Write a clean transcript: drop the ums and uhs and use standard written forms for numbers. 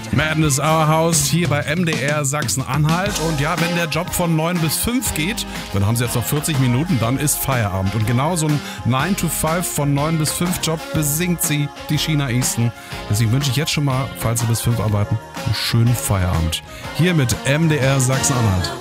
Madness Our House hier bei MDR Sachsen-Anhalt. Und ja, wenn der Job von 9 bis 5 geht, dann haben Sie jetzt noch 40 Minuten, dann ist Feierabend. Und genau so ein 9 to 5 von 9 bis 5 Job besingt sie, die Sheena Easton. Deswegen wünsche ich jetzt schon mal, falls Sie bis 5 arbeiten, einen schönen Feierabend. Hier mit MDR Sachsen-Anhalt.